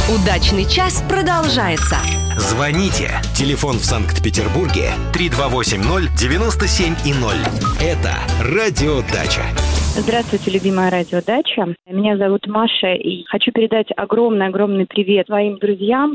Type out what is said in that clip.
Удачный час продолжается. Звоните. Телефон в Санкт-Петербурге 3280-97-0. Это Радио Дача. Здравствуйте, любимая Радио Дача. Меня зовут Маша, и хочу передать огромный привет своим друзьям,